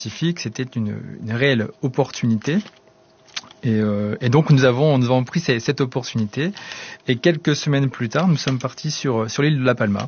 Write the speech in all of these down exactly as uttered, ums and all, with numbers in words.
scientifiques, c'était une, une réelle opportunité. Et, euh, et donc nous avons, nous avons pris cette opportunité et quelques semaines plus tard, nous sommes partis sur, sur l'île de La Palma.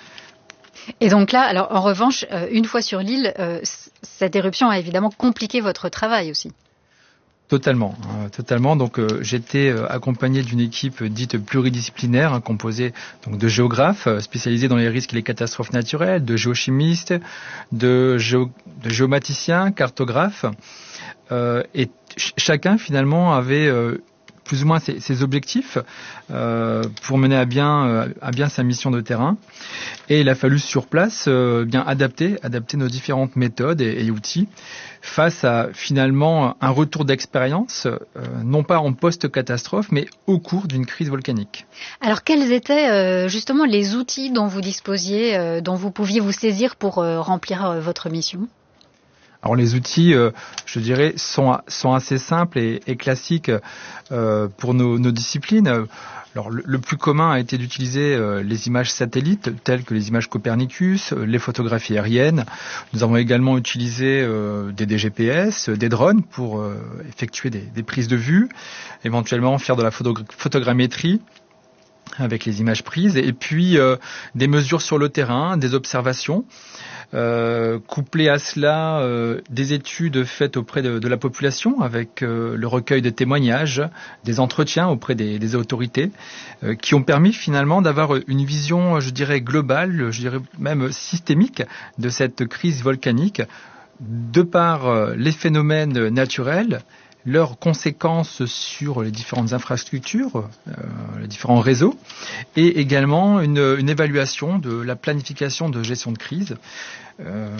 Et donc là, alors en revanche, euh, une fois sur l'île, euh, cette éruption a évidemment compliqué votre travail aussi. Totalement, euh, totalement. Donc euh, j'étais euh, accompagné d'une équipe dite pluridisciplinaire, hein, composée donc de géographes euh, spécialisés dans les risques et les catastrophes naturelles, de géochimistes, de, géo, de géomaticiens, cartographes. Euh, et ch- chacun finalement avait euh, plus ou moins ses, ses objectifs euh, pour mener à bien, euh, à bien sa mission de terrain. Et il a fallu sur place euh, bien adapter, adapter nos différentes méthodes et, et outils face à finalement un retour d'expérience, euh, non pas en post-catastrophe, mais au cours d'une crise volcanique. Alors quels étaient euh, justement les outils dont vous disposiez, euh, dont vous pouviez vous saisir pour euh, remplir euh, votre mission ? Alors les outils, euh, je dirais, sont, sont assez simples et, et classiques euh, pour nos, nos disciplines. Alors le, le plus commun a été d'utiliser euh, les images satellites telles que les images Copernicus, euh, les photographies aériennes. Nous avons également utilisé euh, des, des G P S, des drones pour euh, effectuer des, des prises de vue, éventuellement faire de la photogra- photogrammétrie avec les images prises, et puis euh, des mesures sur le terrain, des observations, euh, couplées à cela euh, des études faites auprès de, de la population avec euh, le recueil de témoignages, des entretiens auprès des, des autorités, euh, qui ont permis finalement d'avoir une vision, je dirais, globale, je dirais même systémique de cette crise volcanique, de par euh, les phénomènes naturels, leurs conséquences sur les différentes infrastructures, euh, les différents réseaux, et également une, une évaluation de la planification de gestion de crise, euh,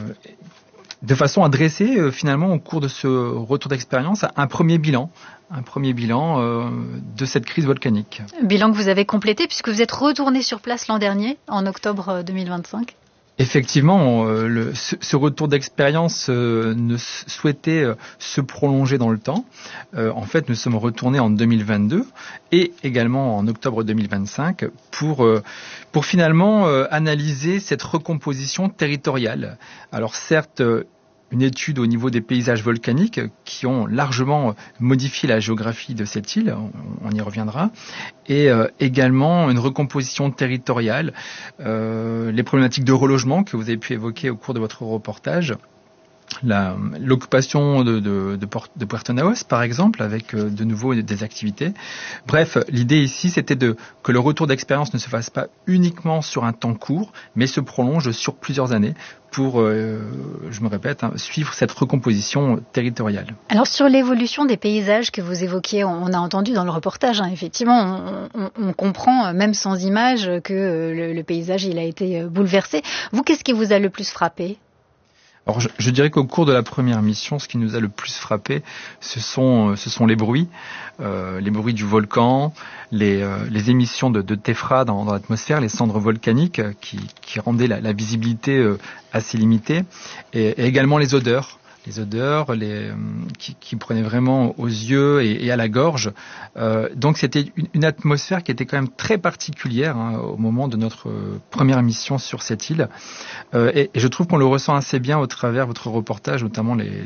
de façon à dresser euh, finalement au cours de ce retour d'expérience un premier bilan, un premier bilan euh, de cette crise volcanique. Bilan que vous avez complété puisque vous êtes retourné sur place l'an dernier, en octobre deux mille vingt-cinq. Effectivement, euh, le, ce, ce retour d'expérience euh, ne souhaitait euh, se prolonger dans le temps. Euh, en fait, nous sommes retournés en deux mille vingt-deux et également en octobre deux mille vingt-cinq pour euh, pour finalement euh, analyser cette recomposition territoriale. Alors certes, euh, une étude au niveau des paysages volcaniques qui ont largement modifié la géographie de cette île, on, on y reviendra, et euh, également une recomposition territoriale, euh, les problématiques de relogement que vous avez pu évoquer au cours de votre reportage, la, l'occupation de, de, de, Port, de Puerto Naos, par exemple, avec euh, de nouveau des activités. Bref, l'idée ici, c'était de, que le retour d'expérience ne se fasse pas uniquement sur un temps court, mais se prolonge sur plusieurs années pour, euh, je me répète, hein, suivre cette recomposition territoriale. Alors sur l'évolution des paysages que vous évoquiez, on a entendu dans le reportage, hein, effectivement, on, on, on comprend, même sans images, que le, le paysage il a été bouleversé. Vous, qu'est-ce qui vous a le plus frappé ? Alors je, je dirais qu'au cours de la première mission, ce qui nous a le plus frappé, ce sont, ce sont les bruits, euh, les bruits du volcan, les, euh, les émissions de, de téphra dans, dans l'atmosphère, les cendres volcaniques qui, qui rendaient la, la visibilité euh, assez limitée, et, et également les odeurs. Les odeurs, les, qui, qui prenaient vraiment aux yeux et, et à la gorge. Euh, donc c'était une, une atmosphère qui était quand même très particulière hein, au moment de notre euh, première mission sur cette île. Euh, et, et je trouve qu'on le ressent assez bien au travers de votre reportage, notamment les,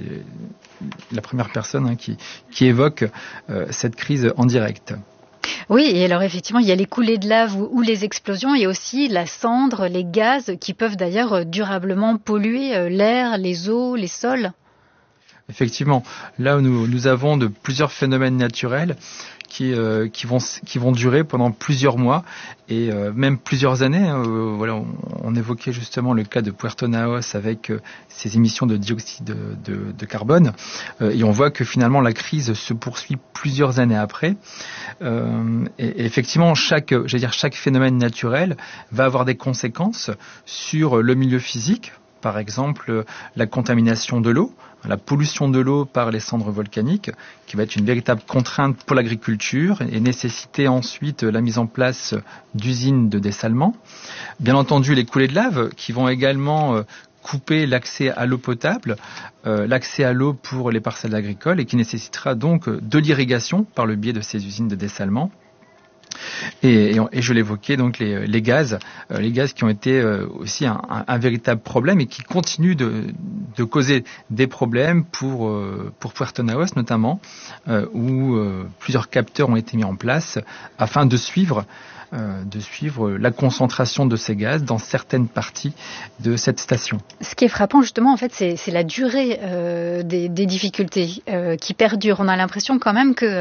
la première personne hein, qui, qui évoque euh, cette crise en direct. Oui, et alors effectivement, il y a les coulées de lave ou, ou les explosions, et aussi la cendre, les gaz qui peuvent d'ailleurs durablement polluer l'air, les eaux, les sols. Effectivement, là où nous, nous avons de plusieurs phénomènes naturels qui, euh, qui, vont, qui vont durer pendant plusieurs mois et euh, même plusieurs années. Euh, voilà, on, on évoquait justement le cas de Puerto Naos avec euh, ses émissions de dioxyde de, de, de carbone euh, et on voit que finalement la crise se poursuit plusieurs années après. Euh, et, et effectivement, chaque, j'allais dire, chaque phénomène naturel va avoir des conséquences sur le milieu physique. Par exemple, la contamination de l'eau, la pollution de l'eau par les cendres volcaniques, qui va être une véritable contrainte pour l'agriculture et nécessiter ensuite la mise en place d'usines de dessalement. Bien entendu, les coulées de lave qui vont également couper l'accès à l'eau potable, euh, l'accès à l'eau pour les parcelles agricoles et qui nécessitera donc de l'irrigation par le biais de ces usines de dessalement. Et, et, et je l'évoquais, donc les, les gaz, euh, les gaz qui ont été euh, aussi un, un, un véritable problème et qui continuent de, de causer des problèmes pour, euh, pour Puerto Naos notamment, euh, où euh, plusieurs capteurs ont été mis en place afin de suivre Euh, de suivre la concentration de ces gaz dans certaines parties de cette station. Ce qui est frappant justement, en fait, c'est, c'est la durée euh, des, des difficultés euh, qui perdurent. On a l'impression quand même que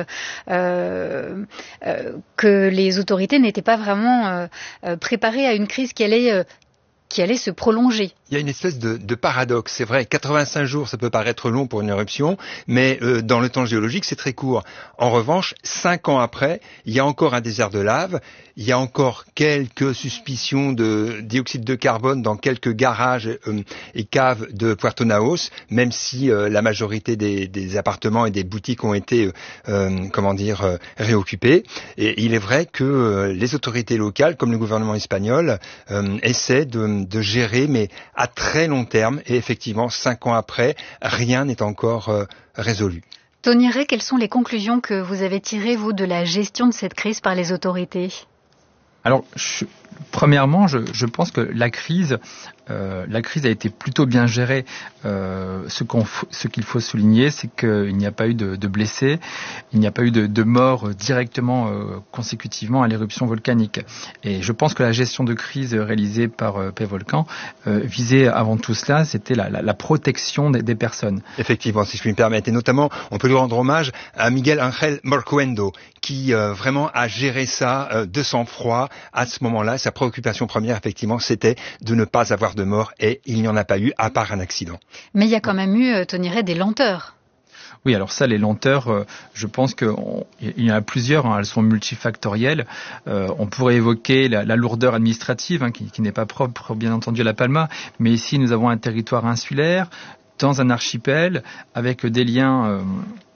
euh, euh, que les autorités n'étaient pas vraiment euh, euh, préparées à une crise qui allait euh, qui allait se prolonger. Il y a une espèce de, de paradoxe. C'est vrai, quatre-vingt-cinq jours, ça peut paraître long pour une éruption, mais euh, dans le temps géologique, c'est très court. En revanche, cinq ans après, il y a encore un désert de lave, il y a encore quelques suspicions de dioxyde de carbone dans quelques garages euh, et caves de Puerto Naos, même si euh, la majorité des, des appartements et des boutiques ont été, euh, comment dire, euh, réoccupés. Et il est vrai que euh, les autorités locales, comme le gouvernement espagnol, euh, essaient de, de gérer, mais à très long terme, et effectivement, cinq ans après, rien n'est encore euh, résolu. Tony Ray, quelles sont les conclusions que vous avez tirées, vous, de la gestion de cette crise par les autorités ? Alors, je, premièrement, je, je pense que la crise, euh, la crise a été plutôt bien gérée. Euh, ce, qu'on, ce qu'il faut souligner, c'est qu'il n'y a pas eu de, de blessés, il n'y a pas eu de, de morts directement euh, consécutivement à l'éruption volcanique. Et je pense que la gestion de crise réalisée par euh, Pévolcan euh, visait avant tout cela, c'était la, la, la protection des, des personnes. Effectivement, si je puis me permettre. Et notamment, on peut lui rendre hommage à Miguel Ángel Morcuendo, qui euh, vraiment a géré ça euh, de sang-froid à ce moment-là. Sa préoccupation première, effectivement, c'était de ne pas avoir de mort, et il n'y en a pas eu, à part un accident. Mais il y a quand même eu, Tony Ray, des lenteurs. Oui, alors ça, les lenteurs, euh, je pense qu'il y en a plusieurs, hein, elles sont multifactorielles. Euh, on pourrait évoquer la, la lourdeur administrative, hein, qui, qui n'est pas propre, bien entendu, à La Palma, mais ici, nous avons un territoire insulaire, dans un archipel, avec des liens... Euh,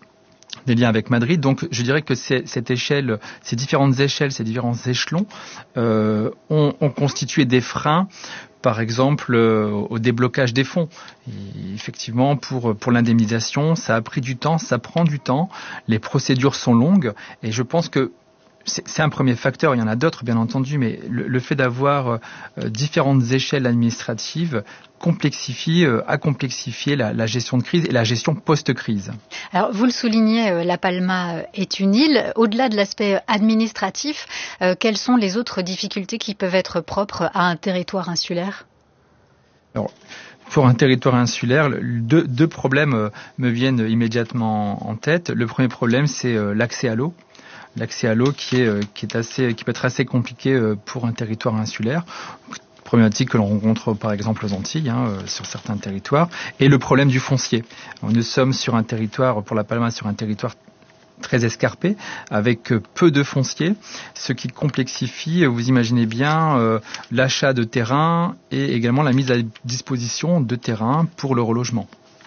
des liens avec Madrid. Donc, je dirais que c'est, cette échelle, ces différentes échelles, ces différents échelons euh, ont, ont constitué des freins, par exemple, euh, au déblocage des fonds. Et effectivement, pour, pour l'indemnisation, ça a pris du temps, ça prend du temps, les procédures sont longues, et je pense que c'est, c'est un premier facteur, il y en a d'autres bien entendu, mais le, le fait d'avoir euh, différentes échelles administratives complexifie, euh, a complexifié la, la gestion de crise et la gestion post-crise. Alors, vous le soulignez, euh, La Palma est une île. Au-delà de l'aspect administratif, euh, quelles sont les autres difficultés qui peuvent être propres à un territoire insulaire ? Alors, pour un territoire insulaire, deux, deux problèmes euh, me viennent immédiatement en tête. Le premier problème, c'est euh, l'accès à l'eau. L'accès à l'eau qui est, euh, qui est assez, qui peut être assez compliqué euh, pour un territoire insulaire. Problématique que l'on rencontre par exemple aux Antilles, hein, sur certains territoires, et le problème du foncier. Nous sommes sur un territoire, pour La Palma, sur un territoire très escarpé, avec peu de foncier, ce qui complexifie, vous imaginez bien, euh, l'achat de terrain et également la mise à disposition de terrain pour le relogement.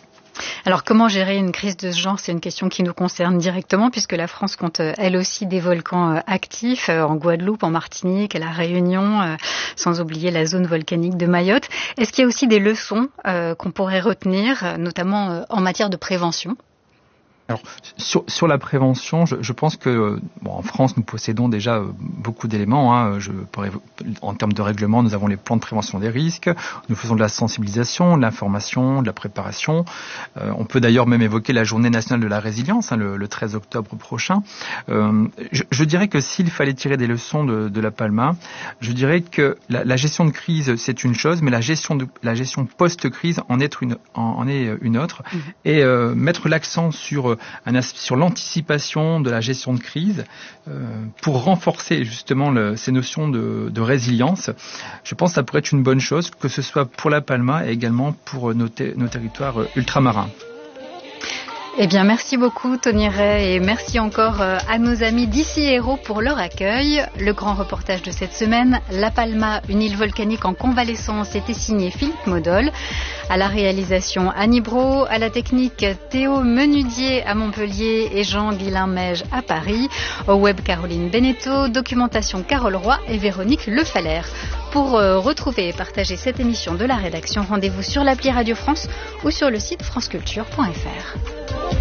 Alors, comment gérer une crise de ce genre ? C'est une question qui nous concerne directement, puisque la France compte elle aussi des volcans actifs en Guadeloupe, en Martinique, à La Réunion, sans oublier la zone volcanique de Mayotte. Est-ce qu'il y a aussi des leçons euh, qu'on pourrait retenir, notamment en matière de prévention ? Alors, sur, sur la prévention, je, je pense que bon, en France, nous possédons déjà beaucoup d'éléments. Hein. Je, en termes de règlement, nous avons les plans de prévention des risques, nous faisons de la sensibilisation, de l'information, de la préparation. Euh, on peut d'ailleurs même évoquer la journée nationale de la résilience, hein, le, le treize octobre prochain. Euh, je, je dirais que s'il fallait tirer des leçons de, de La Palma, je dirais que la, la gestion de crise, c'est une chose, mais la gestion, de, la gestion post-crise en est une, en, en est une autre. Mmh. Et euh, mettre l'accent sur Un aspect sur l'anticipation de la gestion de crise euh, pour renforcer justement le, ces notions de, de résilience. Je pense que ça pourrait être une bonne chose, que ce soit pour La Palma et également pour nos, ter- nos territoires ultramarins. Eh bien, merci beaucoup Tony Ray et merci encore à nos amis d'Ici Héros pour leur accueil. Le grand reportage de cette semaine, La Palma, une île volcanique en convalescence, était signé Philippe Modol. À la réalisation Annie Brault, à la technique Théo Menudier à Montpellier et Jean-Guilain Meige à Paris. Au web Caroline Beneteau, documentation Carole Roy et Véronique Lefalaire. Pour euh, retrouver et partager cette émission de la rédaction, rendez-vous sur l'appli Radio France ou sur le site franceculture point f r.